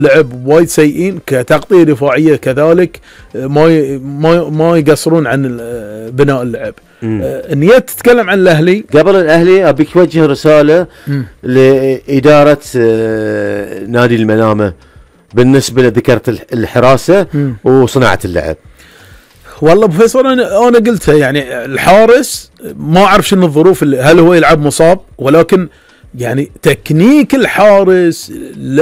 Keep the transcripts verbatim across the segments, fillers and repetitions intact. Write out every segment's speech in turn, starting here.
لعب وايد سيئين كتغطيه دفاعيه كذلك، ما ما ما يقصرون عن بناء اللعب. النيات تتكلم عن الاهلي. قبل الاهلي ابيك توجه رساله مم. لاداره نادي المنامه بالنسبه لذكرت الحراسه مم. وصناعه اللعب. والله ابو فيصل انا انا قلتها، يعني الحارس ما اعرف شنو الظروف، اللي هل هو يلعب مصاب، ولكن يعني تكنيك الحارس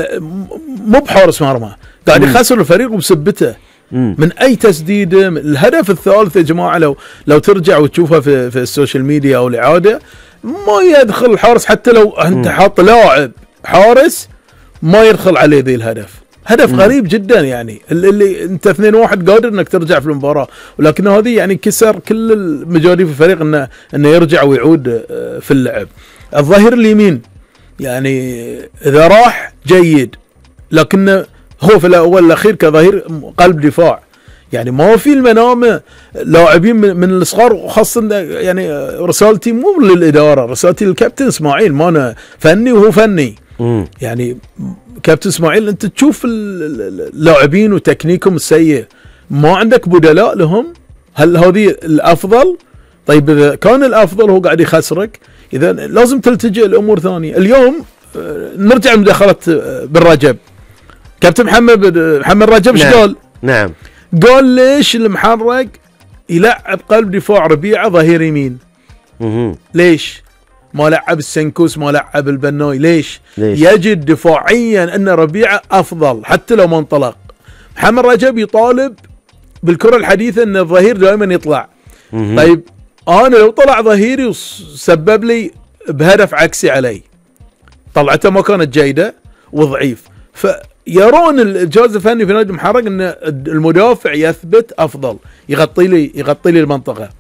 مو بحارس مرمى، قاعد يخسر الفريق بسبته من اي تسديده. الهدف الثالث يا جماعه لو لو ترجع وتشوفها في في السوشيال ميديا او الاعاده، ما يدخل الحارس حتى لو انت حاط لاعب حارس ما يدخل عليه ذي الهدف. هدف مم. غريب جدا، يعني اللي انت اثنين واحد قادر انك ترجع في المباراه، ولكن هذه يعني كسر كل المجاري في الفريق انه انه يرجع ويعود في اللعب. الظهير اليمين يعني اذا راح جيد، لكنه هو في الاول الاخير كظهير قلب دفاع، يعني ما في المنامه لاعبين من الصغار، وخاصه يعني رسالتي مو للاداره، رسالتي للكابتن اسماعيل، ما انا فني وهو فني. مم. يعني كابتن اسماعيل انت تشوف اللاعبين وتكنيكهم السيء، ما عندك بدلاء لهم؟ هل هذه الافضل؟ طيب اذا كان الافضل هو قاعد يخسرك، اذا لازم تلتجئ لامور ثانيه. اليوم نرجع لمداخله بن رجب، كابتن محمد محمد رجب ايش قال؟ نعم، قال ليش المحرق يلعب قلب دفاع ربيعه ظهير يمين؟ مه. ليش ما لعب السنكوس، ما لعب البناي؟ ليش؟ ليش؟ يجد دفاعيا ان ربيعه افضل حتى لو ما انطلق. محمد رجب يطالب بالكره الحديثه ان الظهير دائما يطلع. مه. طيب انا لو طلع ظهيري وسبب لي بهدف عكسي علي، طلعته ما كانت جيده وضعيف، فيرون الجهاز الفني في نادي المحرق ان المدافع يثبت افضل، يغطي لي يغطي لي المنطقه.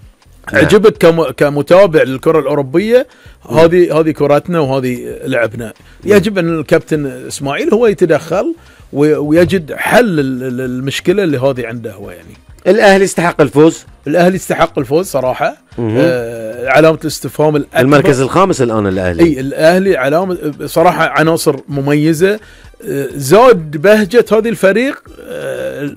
عجبك كمتابع للكره الاوروبيه، هذه هذه كرتنا وهذه لعبنا. يجب ان الكابتن اسماعيل هو يتدخل ويجد حل المشكله اللي هذه عنده هو. يعني الاهلي يستحق الفوز، الاهلي يستحق الفوز صراحه. آه علامه الاستفهام الأكبر. المركز الخامس الان الاهلي. اي الاهلي علامه صراحه، عناصر مميزه. آه زاد بهجه هذه الفريق آه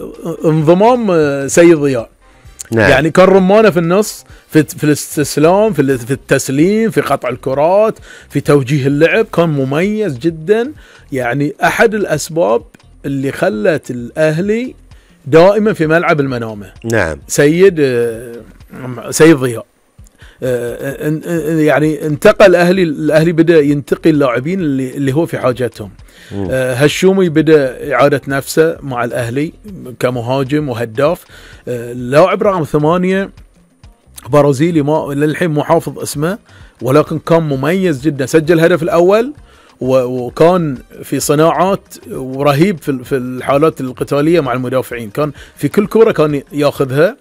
انضمام آه سيد ضياء. نعم. يعني كان رمانه في النص، في في الاستسلام، في في التسليم، في قطع الكرات، في توجيه اللعب، كان مميز جدا. يعني احد الاسباب اللي خلت الاهلي دائما في ملعب المنامه. نعم. سيد سيد ضياء يعني انتقل الاهلي الاهلي بدا ينتقي اللاعبين اللي اللي هو في حاجتهم. هشومي بدا اعاده نفسه مع الاهلي كمهاجم وهداف. لاعب رقم ثمانية برازيلي ما للحين مو حافظ اسمه، ولكن كان مميز جدا، سجل الهدف الاول وكان في صناعات ورهيب في في الحالات القتاليه مع المدافعين، كان في كل كره كان ياخذها.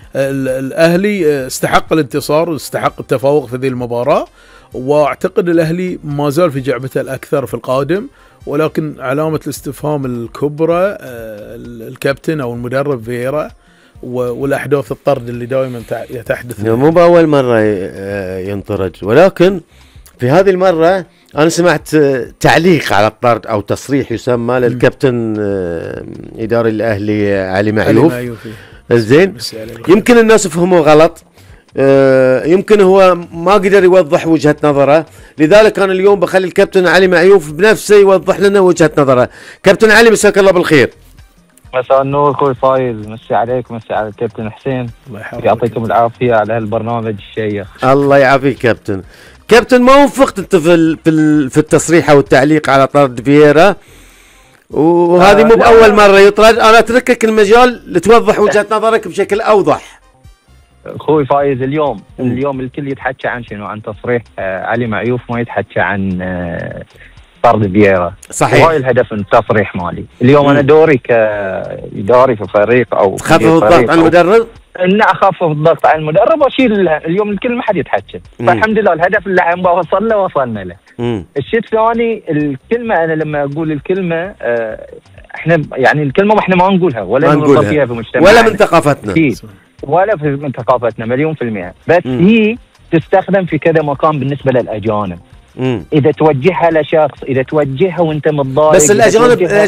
الاهلي استحق الانتصار واستحق التفوق في هذه المباراه، واعتقد الاهلي ما زال في جعبته الاكثر في القادم، ولكن علامه الاستفهام الكبرى الكابتن او المدرب فييرا والاحداث الطرد اللي دائما تحدث. مو باول مره ينطرد، ولكن في هذه المره انا سمعت تعليق على الطرد او تصريح يسمى للكابتن اداري الاهلي علي معيوف. زين، يمكن الناس فهموا غلط، يمكن هو ما قدر يوضح وجهة نظره، لذلك انا اليوم بخلي الكابتن علي معيوف بنفسه يوضح لنا وجهة نظره. كابتن علي مساك الله بالخير. مساء النور اخوي فايز، مسي عليك، مسي على الكابتن حسين، يعطيكم العافيه على هالبرنامج الشيق. الله يعافيك كابتن. كابتن ما وفقت انت في في التصريح او التعليق على طرد فييرا، وهذه مو باول مره يطرد. انا اتركك المجال لتوضح وجهة نظرك بشكل اوضح. اخوي فايز، اليوم م. اليوم الكل يتحكى عن شنو؟ عن تصريح آه علي معيوف، ما يتحكى عن آه طرد فييرا. صحيح. وهاي الهدف من التصريح مالي. اليوم م. انا دوري كاداري في فريق او تخفف الضغط عن المدرب؟ ان اخفف الضغط عن المدرب واشيل اليوم الكل ما حد يتحكى. فالحمد لله الهدف اللي عم وصل له وصلنا له. م. الشيء الثاني، الكلمه انا لما اقول الكلمه آه احنا يعني الكلمه ما احنا ما نقولها ولا نوصل فيها في مجتمعنا ولا من ثقافتنا ولا في من ثقافتنا مليون في المئة، بس م. هي تستخدم في كذا مكان بالنسبة للأجانب. مم. اذا توجهها لشخص، اذا توجهها وانت متضايق، بس الاجانب